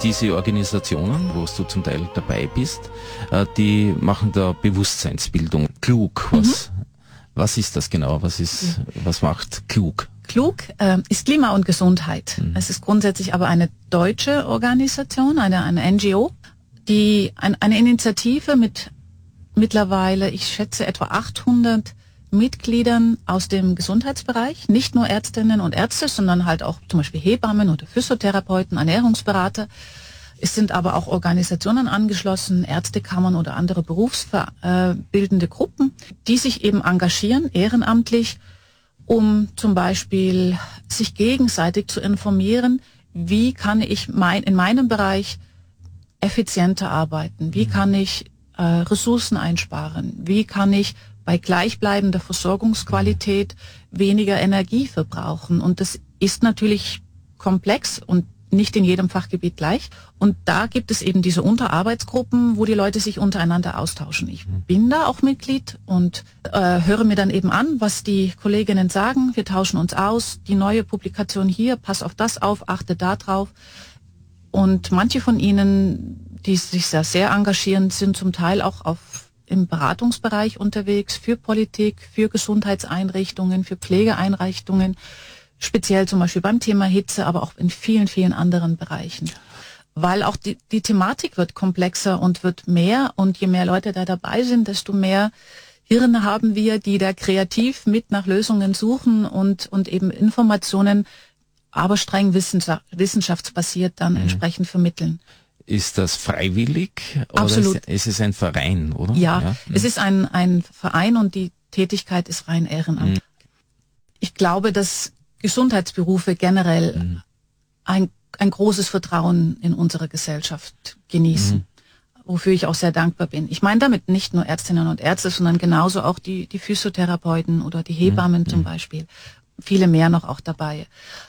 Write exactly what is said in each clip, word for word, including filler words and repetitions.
diese Organisationen, wo du zum Teil dabei bist, äh, die machen da Bewusstseinsbildung. Klug, was, mhm. was ist das genau? Was ist, was macht Klug? Klug äh, ist Klima und Gesundheit. Mhm. Es ist grundsätzlich aber eine deutsche Organisation, eine, eine N G O, die ein, eine Initiative mit mittlerweile, ich schätze, etwa achthundert Mitgliedern aus dem Gesundheitsbereich, nicht nur Ärztinnen und Ärzte, sondern halt auch zum Beispiel Hebammen oder Physiotherapeuten, Ernährungsberater. Es sind aber auch Organisationen angeschlossen, Ärztekammern oder andere berufsbildende Gruppen, die sich eben engagieren, ehrenamtlich, um zum Beispiel sich gegenseitig zu informieren, wie kann ich mein, in meinem Bereich effizienter arbeiten, wie kann ich äh, Ressourcen einsparen, wie kann ich bei gleichbleibender Versorgungsqualität weniger Energie verbrauchen. Und das ist natürlich komplex und nicht in jedem Fachgebiet gleich. Und da gibt es eben diese Unterarbeitsgruppen, wo die Leute sich untereinander austauschen. Ich bin da auch Mitglied und äh, höre mir dann eben an, was die Kolleginnen sagen. Wir tauschen uns aus. Die neue Publikation hier, pass auf das auf, achte da drauf. Und manche von ihnen, die sich sehr, sehr engagieren, sind zum Teil auch auf im Beratungsbereich unterwegs, für Politik, für Gesundheitseinrichtungen, für Pflegeeinrichtungen, speziell zum Beispiel beim Thema Hitze, aber auch in vielen, vielen anderen Bereichen. Weil auch die, die Thematik wird komplexer und wird mehr, und je mehr Leute da dabei sind, desto mehr Hirne haben wir, die da kreativ mit nach Lösungen suchen und, und eben Informationen, aber streng wissenschaft, wissenschaftsbasiert dann mhm. entsprechend vermitteln. Ist das freiwillig? Oder Absolut. Ist, ist es ein Verein, oder? Ja, ja. es ist ein, ein Verein und die Tätigkeit ist rein Ehrenamt. Mhm. Ich glaube, dass Gesundheitsberufe generell mhm. ein, ein großes Vertrauen in unserer Gesellschaft genießen, mhm. wofür ich auch sehr dankbar bin. Ich meine damit nicht nur Ärztinnen und Ärzte, sondern genauso auch die, die Physiotherapeuten oder die Hebammen mhm. zum Beispiel. Viele mehr noch auch dabei.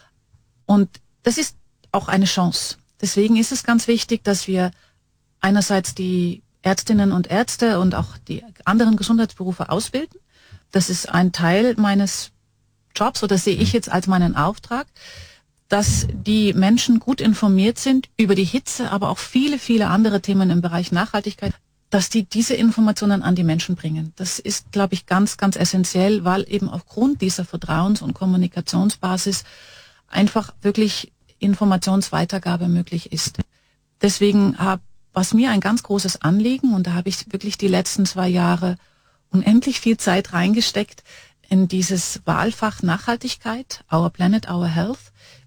Und das ist auch eine Chance. Deswegen ist es ganz wichtig, dass wir einerseits die Ärztinnen und Ärzte und auch die anderen Gesundheitsberufe ausbilden. Das ist ein Teil meines Jobs, oder sehe ich jetzt als meinen Auftrag, dass die Menschen gut informiert sind über die Hitze, aber auch viele, viele andere Themen im Bereich Nachhaltigkeit, dass die diese Informationen an die Menschen bringen. Das ist, glaube ich, ganz, ganz essentiell, weil eben aufgrund dieser Vertrauens- und Kommunikationsbasis einfach wirklich Informationsweitergabe möglich ist. Deswegen hab, was mir ein ganz großes Anliegen, und da habe ich wirklich die letzten zwei Jahre unendlich viel Zeit reingesteckt, in dieses Wahlfach Nachhaltigkeit, Our Planet, Our Health.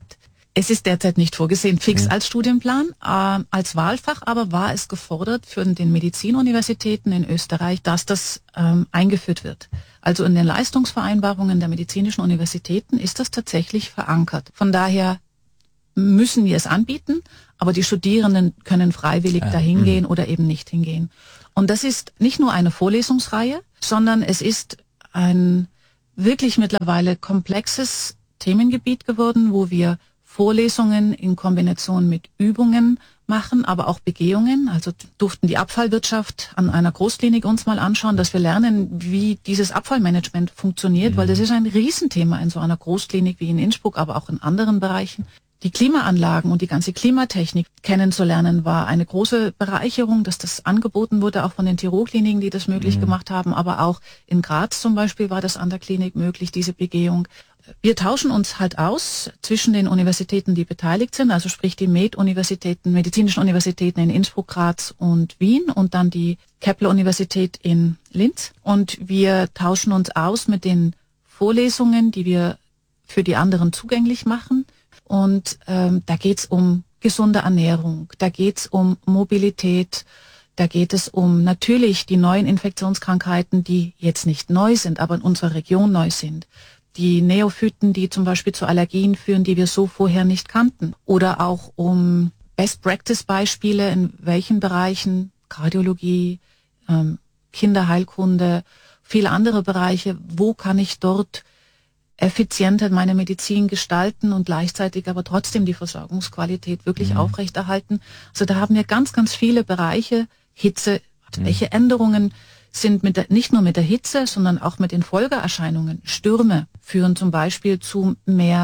Es ist derzeit nicht vorgesehen, fix ja. als Studienplan, äh, als Wahlfach, aber war es gefordert für den Medizinuniversitäten in Österreich, dass das ähm, eingeführt wird. Also in den Leistungsvereinbarungen der medizinischen Universitäten ist das tatsächlich verankert. Von daher müssen wir es anbieten, aber die Studierenden können freiwillig ja. dahin gehen mhm. oder eben nicht hingehen. Und das ist nicht nur eine Vorlesungsreihe, sondern es ist ein wirklich mittlerweile komplexes Themengebiet geworden, wo wir Vorlesungen in Kombination mit Übungen machen, aber auch Begehungen. Also durften die Abfallwirtschaft an einer Großklinik uns mal anschauen, dass wir lernen, wie dieses Abfallmanagement funktioniert, mhm. weil das ist ein Riesenthema in so einer Großklinik wie in Innsbruck, aber auch in anderen Bereichen. Die Klimaanlagen und die ganze Klimatechnik kennenzulernen war eine große Bereicherung, dass das angeboten wurde, auch von den Tirol-Kliniken, die das möglich mhm. gemacht haben, aber auch in Graz zum Beispiel war das an der Klinik möglich, diese Begehung. Wir tauschen uns halt aus zwischen den Universitäten, die beteiligt sind, also sprich die Med-Universitäten, medizinischen Universitäten in Innsbruck, Graz und Wien und dann die Kepler-Universität in Linz. Und wir tauschen uns aus mit den Vorlesungen, die wir für die anderen zugänglich machen. Und ähm, da geht's um gesunde Ernährung, da geht's um Mobilität, da geht es um natürlich die neuen Infektionskrankheiten, die jetzt nicht neu sind, aber in unserer Region neu sind. Die Neophyten, die zum Beispiel zu Allergien führen, die wir so vorher nicht kannten. Oder auch um Best-Practice-Beispiele, in welchen Bereichen, Kardiologie, ähm, Kinderheilkunde, viele andere Bereiche, wo kann ich dort effizienter meine Medizin gestalten und gleichzeitig aber trotzdem die Versorgungsqualität wirklich mhm. aufrechterhalten. Also da haben wir ganz, ganz viele Bereiche. Hitze, mhm. welche Änderungen sind mit der, nicht nur mit der Hitze, sondern auch mit den Folgeerscheinungen. Stürme führen zum Beispiel zu mehr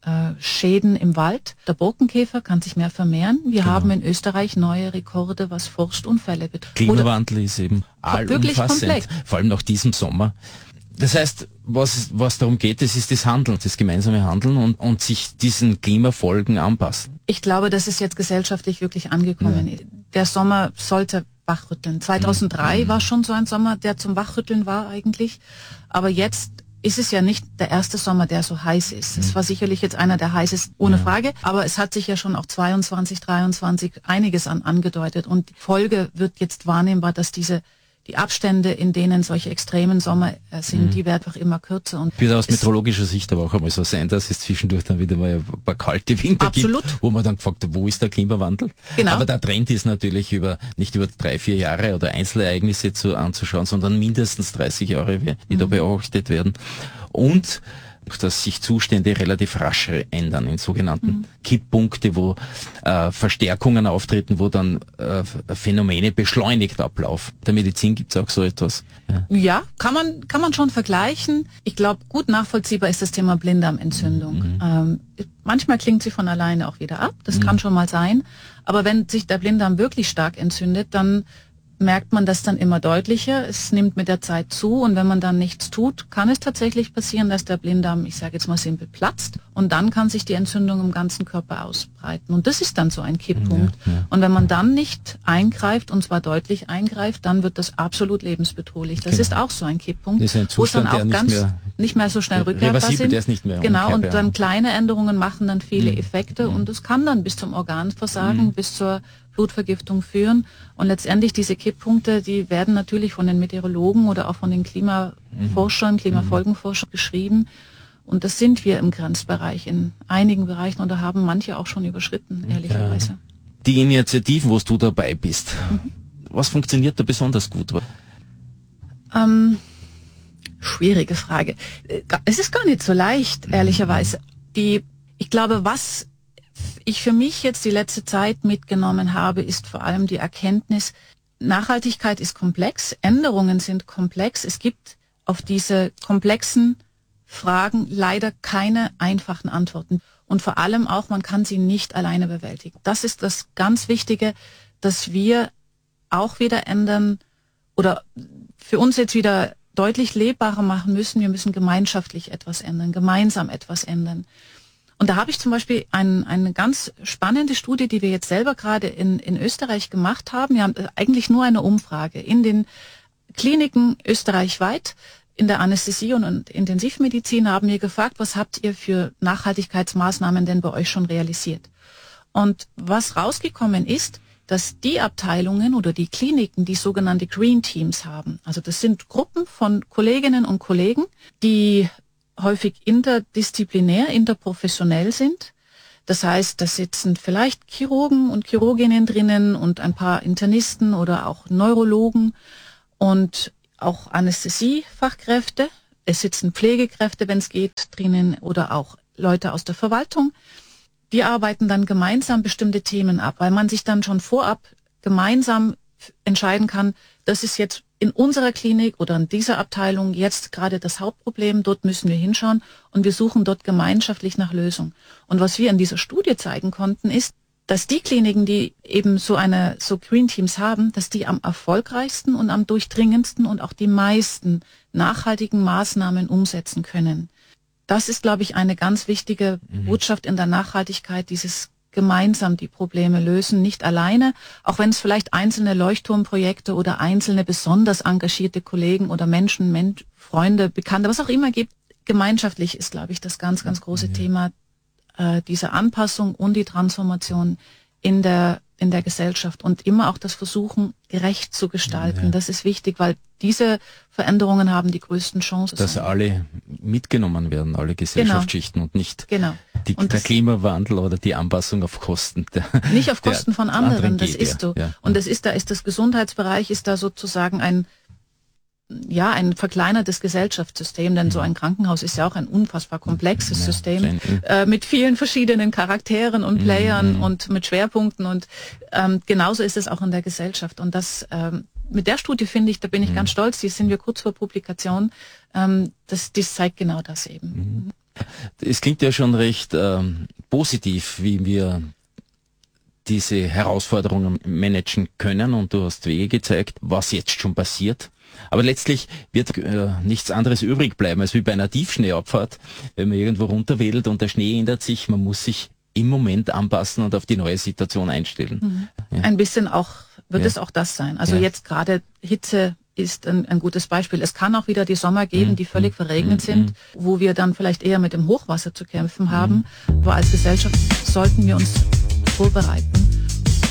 äh, Schäden im Wald. Der Borkenkäfer kann sich mehr vermehren. Wir genau. haben in Österreich neue Rekorde, was Forstunfälle betrifft. Klimawandel Oder ist eben allumfassend, vor allem nach diesem Sommer. Das heißt, was, was darum geht, das ist das Handeln, das gemeinsame Handeln und, und sich diesen Klimafolgen anpassen. Ich glaube, das ist jetzt gesellschaftlich wirklich angekommen. Ja. Der Sommer sollte wachrütteln. zweitausenddrei mhm. war schon so ein Sommer, der zum Wachrütteln war eigentlich. Aber jetzt ist es ja nicht der erste Sommer, der so heiß ist. Es war sicherlich jetzt einer der heißesten, ohne ja. Frage. Aber es hat sich ja schon auch zweiundzwanzig, dreiundzwanzig einiges an angedeutet. Und die Folge wird jetzt wahrnehmbar, dass diese die Abstände, in denen solche extremen Sommer sind, mhm. die werden einfach immer kürzer. Und wird aus meteorologischer Sicht aber auch einmal so sein, dass es zwischendurch dann wieder mal ein paar kalte Winter Absolut. gibt, wo man dann gefragt hat, wo ist der Klimawandel? Genau. Aber der Trend ist natürlich über nicht über drei, vier Jahre oder Einzelereignisse zu anzuschauen, sondern mindestens dreißig Jahre, die mhm. da beobachtet werden. Und dass sich Zustände relativ rasch ändern in sogenannten mhm. Kipppunkte, wo äh, Verstärkungen auftreten, wo dann äh, Phänomene beschleunigt ablaufen. In der Medizin gibt es auch so etwas. Ja, ja kann man kann man schon vergleichen. Ich glaube, gut nachvollziehbar ist das Thema Blinddarmentzündung. Mhm. Ähm, manchmal klingt sie von alleine auch wieder ab, das mhm. kann schon mal sein. Aber wenn sich der Blinddarm wirklich stark entzündet, dann merkt man das dann immer deutlicher. Es nimmt mit der Zeit zu und wenn man dann nichts tut, kann es tatsächlich passieren, dass der Blinddarm, ich sage jetzt mal simpel, platzt und dann kann sich die Entzündung im ganzen Körper ausbreiten. Und das ist dann so ein Kipppunkt. Ja, ja. Und wenn man dann nicht eingreift, und zwar deutlich eingreift, dann wird das absolut lebensbedrohlich. Das genau. ist auch so ein Kipppunkt, das ist ein Zustand, wo es dann auch nicht ganz mehr, nicht mehr so schnell rückkehrbar sind. Der ist nicht mehr genau, und dann kleine Änderungen machen dann viele mhm. Effekte mhm. und es kann dann bis zum Organversagen, mhm. bis zur Blutvergiftung führen. Und letztendlich diese Kipppunkte, die werden natürlich von den Meteorologen oder auch von den Klimaforschern, Klimafolgenforschern beschrieben. Und das sind wir im Grenzbereich in einigen Bereichen und da haben manche auch schon überschritten, ehrlicherweise. Ja. Die Initiativen, wo du dabei bist, mhm. was funktioniert da besonders gut? Ähm, schwierige Frage. Es ist gar nicht so leicht, ehrlicherweise. Die, ich glaube, was ich für mich jetzt die letzte Zeit mitgenommen habe, ist vor allem die Erkenntnis, Nachhaltigkeit ist komplex, Änderungen sind komplex. Es gibt auf diese komplexen Fragen leider keine einfachen Antworten. Und vor allem auch, man kann sie nicht alleine bewältigen. Das ist das ganz Wichtige, dass wir auch wieder ändern oder für uns jetzt wieder deutlich lebbarer machen müssen. Wir müssen gemeinschaftlich etwas ändern, gemeinsam etwas ändern. Und da habe ich zum Beispiel ein, eine ganz spannende Studie, die wir jetzt selber gerade in, in Österreich gemacht haben. Wir haben eigentlich nur eine Umfrage in den Kliniken österreichweit, in der Anästhesie und Intensivmedizin haben wir gefragt, was habt ihr für Nachhaltigkeitsmaßnahmen denn bei euch schon realisiert? Und was rausgekommen ist, dass die Abteilungen oder die Kliniken, die sogenannte Green Teams haben, also das sind Gruppen von Kolleginnen und Kollegen, die häufig interdisziplinär, interprofessionell sind. Das heißt, da sitzen vielleicht Chirurgen und Chirurginnen drinnen und ein paar Internisten oder auch Neurologen und auch Anästhesiefachkräfte. Es sitzen Pflegekräfte, wenn es geht, drinnen oder auch Leute aus der Verwaltung. Die arbeiten dann gemeinsam bestimmte Themen ab, weil man sich dann schon vorab gemeinsam entscheiden kann, das ist jetzt in unserer Klinik oder in dieser Abteilung jetzt gerade das Hauptproblem, dort müssen wir hinschauen und wir suchen dort gemeinschaftlich nach Lösung. Und was wir in dieser Studie zeigen konnten, ist, dass die Kliniken, die eben so eine so Green Teams haben, dass die am erfolgreichsten und am durchdringendsten und auch die meisten nachhaltigen Maßnahmen umsetzen können. Das ist, glaube ich, eine ganz wichtige mhm. Botschaft in der Nachhaltigkeit, dieses gemeinsam die Probleme lösen, nicht alleine, auch wenn es vielleicht einzelne Leuchtturmprojekte oder einzelne besonders engagierte Kollegen oder Menschen, Mensch, Freunde, Bekannte, was auch immer gibt. Gemeinschaftlich ist, glaube ich, das ganz, ganz große ja. Thema, äh, diese Anpassung und die Transformation in der in der Gesellschaft und immer auch das Versuchen, gerecht zu gestalten. Ja. Das ist wichtig, weil diese Veränderungen haben die größten Chancen. Dass alle mitgenommen werden, alle Gesellschaftsschichten genau. und nicht genau. die, und der Klimawandel oder die Anpassung auf Kosten der Nicht auf Kosten der von anderen, anderen das geht, ist so. Ja. Und das ist da ist das Gesundheitsbereich ist da sozusagen ein ja, ein verkleinertes Gesellschaftssystem, denn mhm. so ein Krankenhaus ist ja auch ein unfassbar komplexes ja, System äh, mit vielen verschiedenen Charakteren und Playern mhm. und mit Schwerpunkten und ähm, genauso ist es auch in der Gesellschaft und das ähm, mit der Studie finde ich, da bin ich mhm. ganz stolz, die sind wir kurz vor Publikation, ähm, das, das zeigt genau das eben. Mhm. Es klingt ja schon recht ähm, positiv, wie wir diese Herausforderungen managen können, und du hast Wege gezeigt, was jetzt schon passiert. Aber letztlich wird äh, nichts anderes übrig bleiben, als wie bei einer Tiefschneeabfahrt, wenn man irgendwo runterwedelt und der Schnee ändert sich, man muss sich im Moment anpassen und auf die neue Situation einstellen. Mhm. Ja. Ein bisschen auch, wird ja. es auch das sein. Also ja. jetzt gerade Hitze ist ein, ein gutes Beispiel. Es kann auch wieder die Sommer geben, die völlig verregnet sind, wo wir dann vielleicht eher mit dem Hochwasser zu kämpfen haben. Aber als Gesellschaft sollten wir uns vorbereiten.